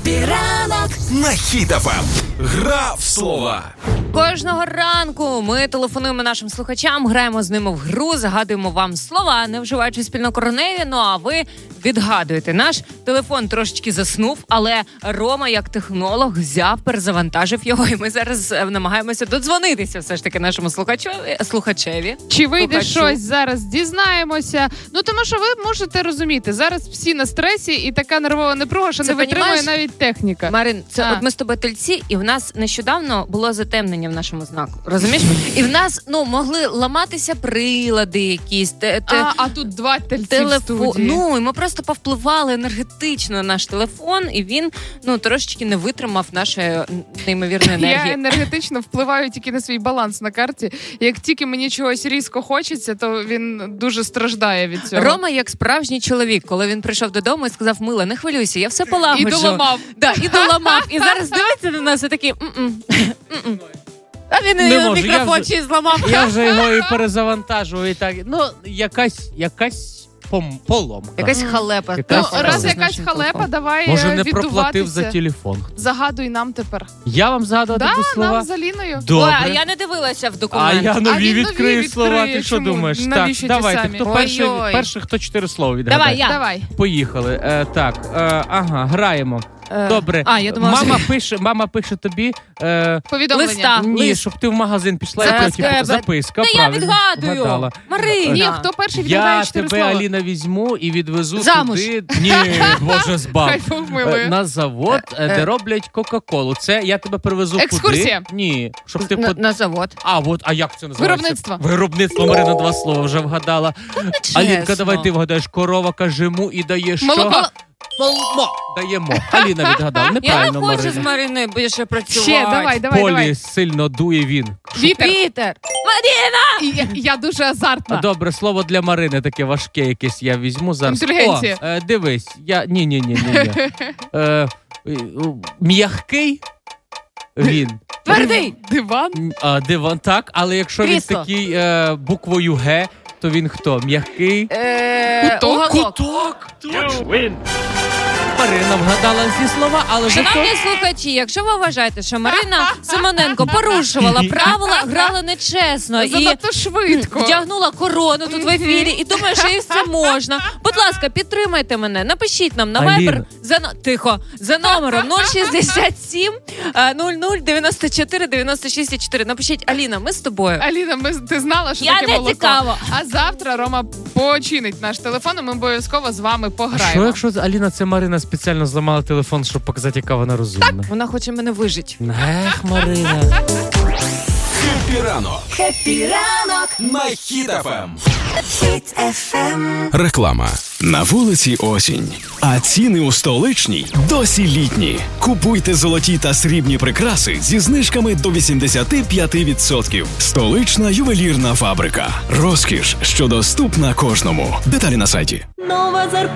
Хеппі ранок на Хіт ФМ. Гра в слова. Кожного ранку ми телефонуємо нашим слухачам, граємо з ними в гру, загадуємо вам слова, не вживаючи спільнокореневі, ну а ви відгадуєте. Наш телефон трошечки заснув, але Рома, як технолог, взяв, перезавантажив його, і ми зараз намагаємося додзвонитися все ж таки нашому слухачеві. Чи вийде щось зараз, дізнаємося. Ну, тому що ви можете розуміти, зараз всі на стресі і така нервова напруга, що Це, не витримує понімаєш, навіть техніка. Марин, це от ми з тобою тельці, і в нас нещодавно було затемнення в нашому знаку. Розумієш? І в нас, могли ламатися прилади якісь. А тут два тельці в студії. Ну, і ми просто повпливали енергетично на наш телефон, і він, трошечки не витримав нашої неймовірної енергії. Я енергетично впливаю тільки на свій баланс на карті. Як тільки мені чогось різко хочеться, то він дуже страждає від цього. Рома, як справжній чоловік, коли він прийшов додому і сказав: Мила, не хвилюйся, я все полагоджу. І доламав. Да, і доламав. І зараз дивиться на нас і такий: А він мікрофон чи зламав. Я вже його і перезавантажую, і так. Якась поломка. Якась халепа. Раз якась халепа, давай може, не віддуватися. проплатив за телефон. Загадуй нам тепер. Я вам згадувати буду слова? Да, нам з Аліною. Добре. Ой, а я не дивилася в документ. А я нові він відкрию нові слова, відкриє. ти що Чому? думаєш? Навіщо ті Давайте, самі? хто перший, хто 4 слова відгадає. Давай, я. Давай. Поїхали. Граємо. Добре. Я думала, мама пише тобі Повідомлення. Листа. ні, щоб ти в магазин пішла і потім записка. Та я відгадую. Вгадала. Марина. Ні, хто перший відгадає Я 4 тебе, слова? Аліна, візьму і відвезу Замуж. туди. Ні, Боже, збав. Хай Бог милує. На завод, де роблять Кока-Колу. Це я тебе привезу Екскурсія. куди? Ні. Щоб ти На завод. А як це називається? Виробництво. Виробництво, Марина, 2 слова вже вгадала. Алінка, давай ти вгадаєш. Корова каже му і дає що? Молоко. Даємо. Аліна відгадала. Я Неправильно, не хочу з Марина. Мариною більше працювати. Ще, давай. Полі сильно дує він. Вітер. Марина! Я дуже азартна. Добре, слово для Марини таке важке якесь я візьму зараз. Інтелігенція. Дивись, Ні. М'який він. Твердий. Диван. Диван, так, але якщо Крісло. він такий буквою Г, то він хто? М'який? Куток. Марина вгадала ці слова, але вже Шановні слухачі, якщо ви вважаєте, що Марина Симоненко порушувала правила, грала нечесно і Занадто швидко. вдягнула корону тут в ефірі і думає, що їй все можна, будь ласка, підтримайте мене, напишіть нам на Viber за номером 067 00 94 96 4. Напишіть: Аліна, ми з тобою. Аліна, ти знала, що Я таке не молоко? цікаво. А завтра Рома починить наш телефон, і ми обов'язково з вами пограємо. Що якщо Аліна, це Марина спеціально зламала телефон, щоб показати, яка вона розумна? Вона хоче мене вижити. Ех, Марина. Хеппі ранок На Хіт ФМ. Хіт ФМ. Реклама. На вулиці осінь, а ціни у столичній досі літні. Купуйте золоті та срібні прикраси зі знижками до 85%. Столична ювелірна фабрика. Розкіш, що доступна кожному. Деталі на сайті. Нова